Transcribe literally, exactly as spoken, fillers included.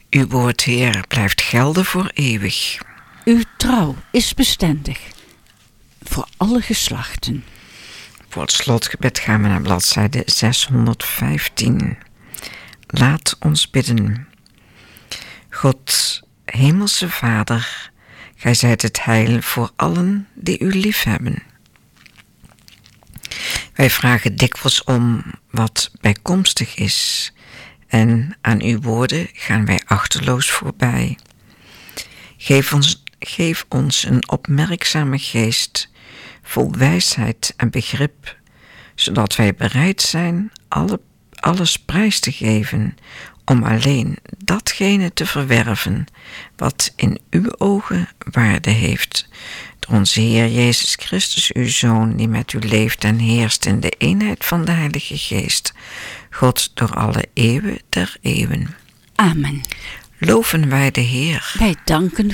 Uw woord, Heer, blijft gelden voor eeuwig. Uw trouw is bestendig voor alle geslachten. Voor het slotgebed gaan we naar bladzijde zeshonderdvijftien. Laat ons bidden. God, Hemelse Vader, gij zijt het heil voor allen die u liefhebben. Wij vragen dikwijls om wat bijkomstig is, en aan uw woorden gaan wij achterloos voorbij. Geef ons, geef ons een opmerkzame geest, vol wijsheid en begrip, zodat wij bereid zijn alle, alles prijs te geven, om alleen datgene te verwerven wat in uw ogen waarde heeft. Door onze Heer Jezus Christus, uw Zoon, die met u leeft en heerst in de eenheid van de Heilige Geest, God door alle eeuwen der eeuwen. Amen. Loven wij de Heer. Wij danken